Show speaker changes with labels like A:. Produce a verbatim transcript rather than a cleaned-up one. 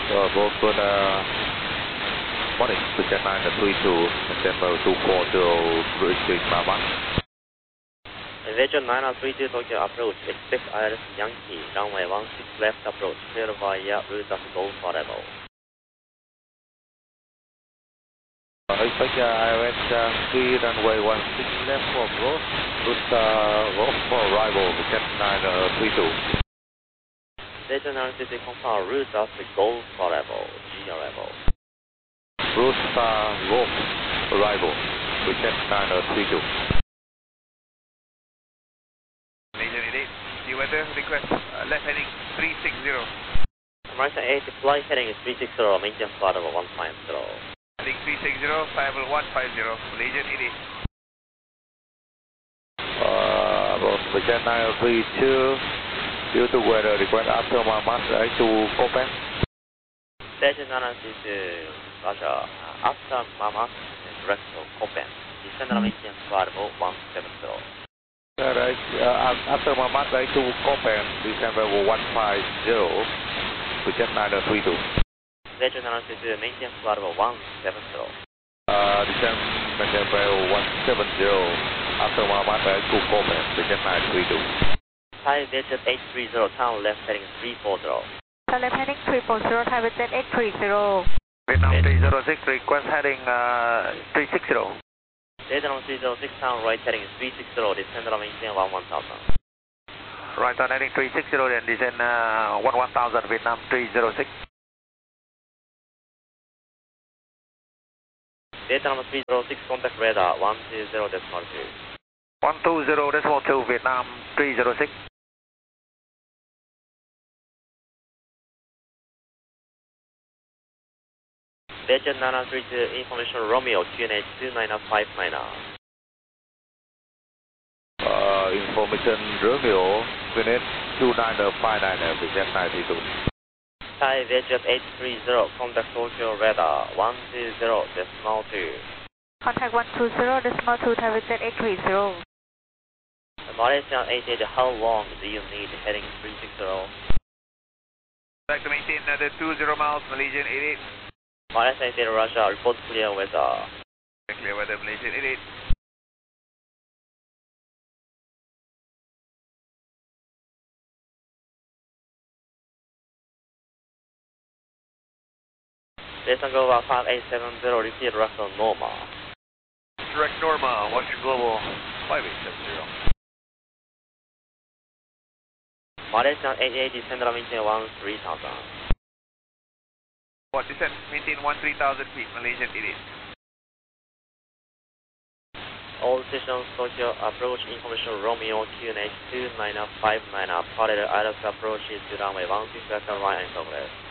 A: Uh, both good uh, morning, Vision nine three two, December two four zero, reaching Mama.
B: Vision nine three two Tokyo approach, expect Iris Yankee, runway one six left approach, clear via route of Golf Forever.
A: Uh, expect uh, Iris Yankee, runway one six left for approach, route uh, Golf for arrival, Vision nine three two.
B: Vision nine three two confirm route of Golf Forever, G arrival.
A: Route uh, Golf arrival, Vision nine three two.
C: Weather request, uh, left heading three six zero.
B: American eight, flight heading is three six zero, maintain flight over one five zero.
C: Heading three six zero, Fireball one five zero, Malaysian eight eight.
A: Uh, about Vision nine three two, due to weather request after my master to Copen.
B: Vision nine three two, Roger, after Mama, direct to Copen. Descend and maintain flight over one seven zero.
A: Alright, uh, after my master to Copen, December one five zero, Vision nine three two.
B: Vision nine three two, maintain flight over one seven zero.
A: Uh, December one seven zero, after my master to Copen, Vision nine three two.
B: Thai Vision eight three zero, town left heading three four zero.
D: Thai left heading three four zero, Thai Vision eight three zero.
A: Vietnam three zero six, request heading uh, three six zero.
B: Vietnam three zero six, town right heading three six zero, descend and maintain one one thousand.
A: Right on heading three six zero, then descend uh, one one thousand, Vietnam three zero six.
B: Vietnam three zero six, contact radar one two zero decimal two.
A: one two zero decimal two, Vietnam three zero six.
B: Vision nine three two, information Romeo, Q N H two nine five nine.
A: Uh, information Romeo, Q N H two nine five nine, Vision nine three two.
B: Thai Vision eight three zero, contact Tokyo radar one two zero decimal two.
D: Contact one two zero decimal two, Thai Vision eight three zero.
B: Malaysian eight eight, how long do you need heading three six zero?
C: I'd like to maintain another two zero miles, Malaysian eight eight.
B: Malaysian eight eight, Russia, report clear weather.
C: Clear weather, Malaysian eight eight.
B: Vision Global five eight seven zero, repeat Russell Norma.
C: Direct Norma, Washington Global five eight seven zero.
B: Malaysian eight eight, descend and maintain one three thousand.
C: What, descend, maintain one three thousand feet, Malaysian eight eight.
B: All stations, Tokyo approach information Romeo, Q N H two nine five nine, parallel Iris approach is to runway one six left and right and progress.